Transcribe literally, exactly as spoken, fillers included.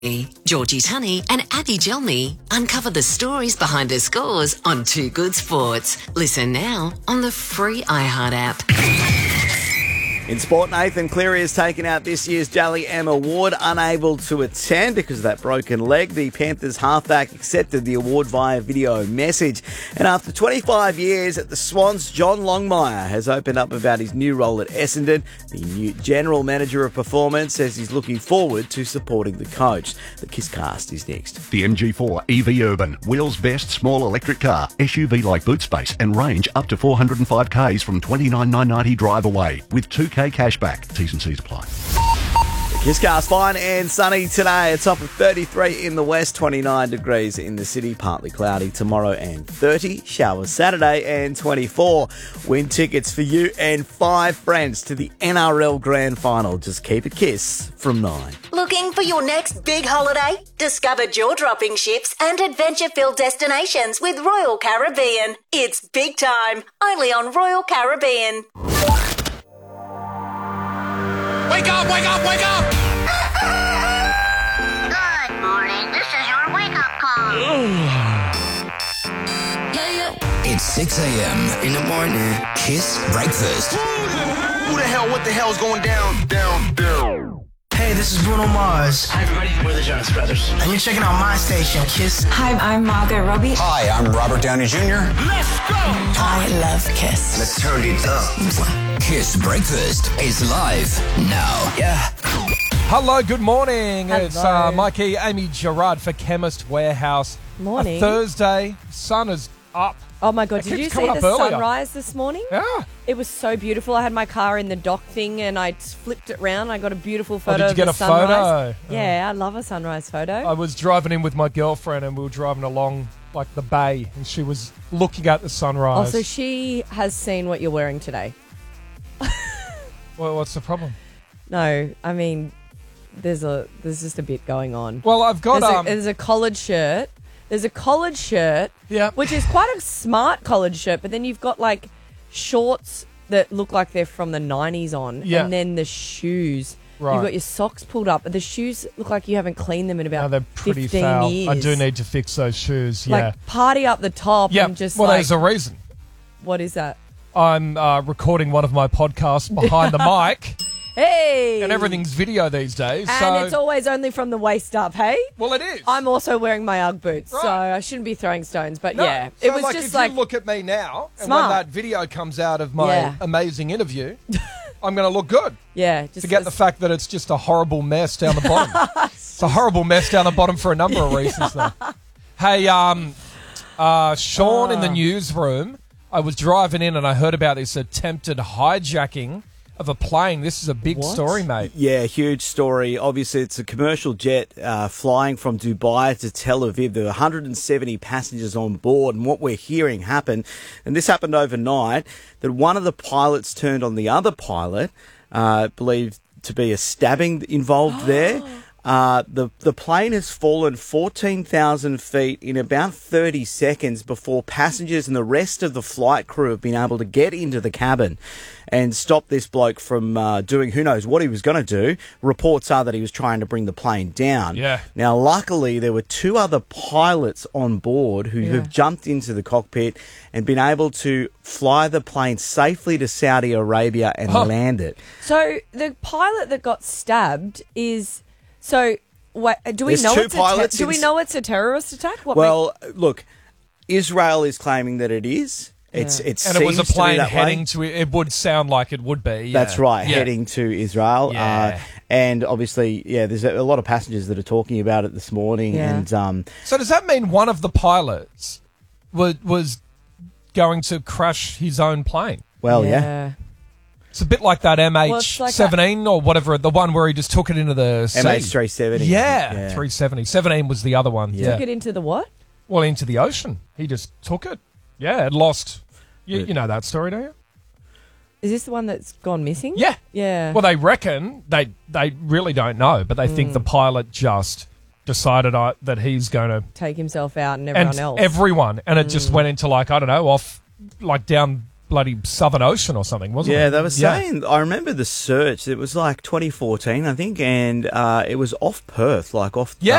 Georgie Tunney and Abby Gelmy uncover the stories behind the scores on Two Good Sports. Listen now on the free iHeart app. In sport, Nathan Cleary has taken out this year's Dally M Award, unable to attend because of that broken leg. The Panthers halfback accepted the award via video message. And after twenty-five years at the Swans, John Longmire has opened up about his new role at Essendon. The new general manager of performance says he's looking forward to supporting the coach. The Kisscast is next. The M G four E V Urban, wheels best small electric car, S U V-like boot space and range up to four hundred five kays from twenty-nine thousand nine hundred ninety drive away with two K cashback. T's and C's apply. Kisscast fine and sunny today. A top of thirty-three in the west, twenty-nine degrees in the city, partly cloudy tomorrow and thirty. Showers Saturday and twenty-four. Win tickets for you and five friends to the N R L Grand Final. Just keep a kiss from nine. Looking for your next big holiday? Discover jaw-dropping ships and adventure-filled destinations with Royal Caribbean. It's big time, only on Royal Caribbean. Wake up, wake up, wake up! Good morning. This is your wake-up call. It's six a.m. in the morning. Kiss breakfast. Who the hell, what the hell's going down, down, down? Hey, this is Bruno Mars. Hi, everybody. We're the Jonas Brothers. And you're checking out my station, Kiss. Hi, I'm Margot Robbie. Hi, I'm Robert Downey Junior Let's go! I love Kiss. Let's turn it up. Kiss Breakfast is live now. Yeah. Hello, good morning. Hello. It's uh, Mikey, Amy Gerard for Chemist Warehouse. Morning. A Thursday, sun is up. Oh my God, It did you keeps see coming the up earlier. sunrise this morning? Yeah. It was so beautiful. I had my car in the dock thing and I flipped it round. I got a beautiful photo Oh, did you of get the a sunrise. photo? Yeah, I love a sunrise photo. I was driving in with my girlfriend and we were driving along like the bay and she was looking at the Oh, sunrise. so she has seen what you're wearing today. Well, what's the problem? No, I mean, there's a there's just a bit going on. Well, I've got... There's, um, a, there's a collared shirt. There's a collared shirt, Yeah. which is quite a smart collared shirt, but then you've got like shorts that look like they're from the nineties on, Yeah. and then the shoes. Right. You've got your socks pulled up, but the shoes look like you haven't cleaned them in no, about they're pretty fifteen foul. years. I do need to fix those shoes, yeah. Like party up the top yeah, and just well, like, there's a reason. what is that? I'm uh, recording one of my podcasts behind the mic, Hey! and everything's video these days. And so, it's always only from the waist up, hey? well, it is. I'm also wearing my Ugg boots, Right. so I shouldn't be throwing stones, but No, yeah. so It was like just if like, you look at me now, and Smart. when that video comes out of my Yeah. amazing interview, I'm going to look good. yeah. Just Forget the fact that it's just a horrible mess down the bottom. It's a horrible mess down the bottom for a number of reasons, though. Hey, um, uh, Sean in the newsroom, I was driving in and I heard about this attempted hijacking of a plane. This is a big What? story, mate. Yeah, huge story. Obviously, it's a commercial jet uh, flying from Dubai to Tel Aviv. There were one hundred seventy passengers on board, and what we're hearing happened, and this happened overnight, that one of the pilots turned on the other pilot, uh, believed to be a stabbing involved there. Uh, the the plane has fallen fourteen thousand feet in about thirty seconds before passengers and the rest of the flight crew have been able to get into the cabin and stop this bloke from uh, doing who knows what he was going to do. Reports are that he was trying to bring the plane down. Yeah. Now, luckily, there were two other pilots on board who have jumped into the cockpit and been able to fly the plane safely to Saudi Arabia and Huh. land it. So the pilot that got stabbed is so. What do we There's know? two It's a pilots do we in- know it's a terrorist attack? What Well, look, Israel is claiming that it is. It's Yeah. it And it was a seems to be plane that heading way. to it. It would sound like it would be. Yeah. That's right, Yeah. heading to Israel. Yeah. Uh, and obviously, yeah, there's a, a lot of passengers that are talking about it this morning. Yeah. And um, So does that mean one of the pilots was, was going to crash his own plane? well, yeah. It's a bit like that M H Well, it's like seventeen or whatever, the one where he just took it into the sea. M H three seventy. Yeah, Yeah. three seventy. seventeen was the other one. Yeah. Yeah. Took it into the what? Well, into the ocean. He just took it. Yeah, it lost. You, But- you know that story, don't you? Is this the one that's gone missing? Yeah. Yeah. Well, they reckon, they they really don't know, but they think the pilot just decided uh, that he's going to... Take himself out and everyone And else. everyone. And it just went into like, I don't know, off, like down bloody Southern Ocean or something, wasn't Yeah, it? they were saying, I remember the search, it was like twenty fourteen, I think, and uh, it was off Perth, like off Yeah.